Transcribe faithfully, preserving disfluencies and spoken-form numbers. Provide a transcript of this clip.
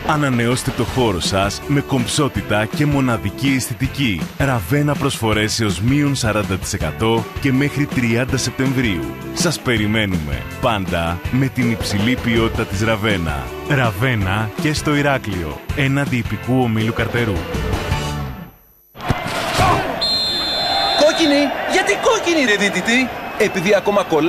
Ανανεώστε το χώρο σας με κομψότητα και μοναδική αισθητική. Ραβένα προσφορές έως μείον σαράντα τοις εκατό και μέχρι τριάντα Σεπτεμβρίου. Σας περιμένουμε πάντα με την υψηλή ποιότητα της Ραβένα. Ραβένα και στο Ηράκλειο, έναντι ιππικού ομίλου Καρτερού. Κόκκινη! Γιατί κόκκινη, ρε δίτητη? Επειδή ακόμα κολλά